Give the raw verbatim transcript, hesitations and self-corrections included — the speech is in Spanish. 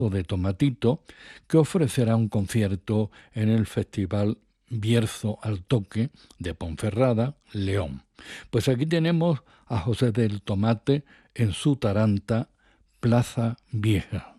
de Tomatito, que ofrecerá un concierto en el Festival Bierzo al Toque de Ponferrada, León. Pues aquí tenemos a José del Tomate en su taranta Plaza Vieja.